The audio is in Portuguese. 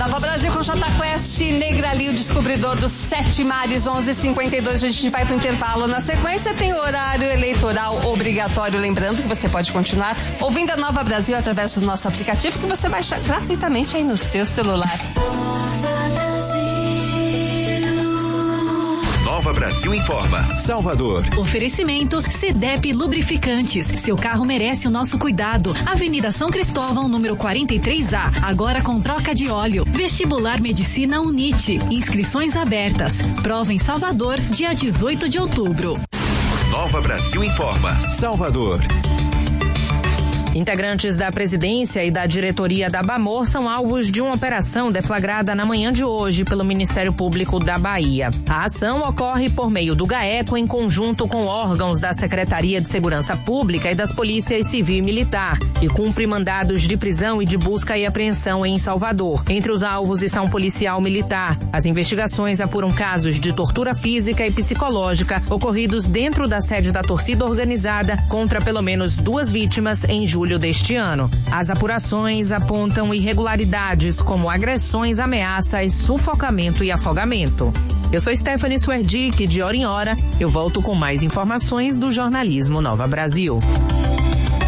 Nova Brasil com Jota Quest, Negrali, o descobridor dos 7 mares, 11h52. A gente vai pro intervalo. Na sequência tem horário eleitoral obrigatório. Lembrando que você pode continuar ouvindo a Nova Brasil através do nosso aplicativo, que você baixa gratuitamente aí no seu celular. Nova Brasil informa. Salvador. Oferecimento CDEP Lubrificantes. Seu carro merece o nosso cuidado. Avenida São Cristóvão, número 43A. Agora com troca de óleo. Vestibular Medicina UNIT. Inscrições abertas. Prova em Salvador, dia 18 de outubro. Nova Brasil informa. Salvador. Integrantes da presidência e da diretoria da Bamor são alvos de uma operação deflagrada na manhã de hoje pelo Ministério Público da Bahia. A ação ocorre por meio do GAECO em conjunto com órgãos da Secretaria de Segurança Pública e das Polícias Civil e Militar e cumpre mandados de prisão e de busca e apreensão em Salvador. Entre os alvos está um policial militar. As investigações apuram casos de tortura física e psicológica ocorridos dentro da sede da torcida organizada contra pelo menos 2 vítimas em julho deste ano. As apurações apontam irregularidades como agressões, ameaças, sufocamento e afogamento. Eu sou Stephanie Swerdick, de hora em hora eu volto com mais informações do jornalismo Nova Brasil.